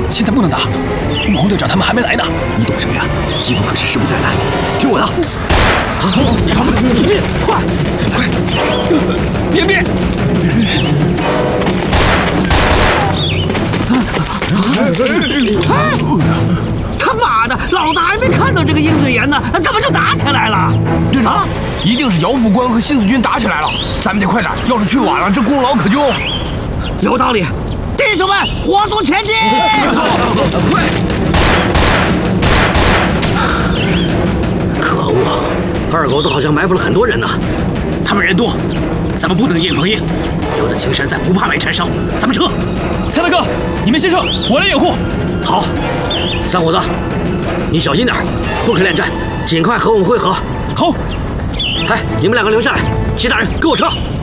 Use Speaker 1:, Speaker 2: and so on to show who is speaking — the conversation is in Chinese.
Speaker 1: 现在不能打，王队长他们还没来呢。
Speaker 2: 你懂什么呀？机不可失，时不再来。听我的。
Speaker 1: 迎面，快！迎面！
Speaker 3: 他妈的，老子还没看到这个鹰嘴岩呢，怎么就打起来了？
Speaker 1: 队长，一定是姚副官和新四军打起来了，咱们得快点，要是去晚了，这功劳可就……
Speaker 3: 有道理，弟兄们，火速前进！
Speaker 1: 快！
Speaker 3: 可恶，二狗子好像埋伏了很多人呢。他们人多，咱们不能硬碰硬，留得青山在，不怕没柴烧。咱们撤。
Speaker 1: 蔡大哥，你们先撤，我来掩护。
Speaker 3: 好，三虎子，你小心点，不可恋战，尽快和我们会合。
Speaker 1: 好。
Speaker 3: 哎，你们两个留下来，齐大人跟我撤。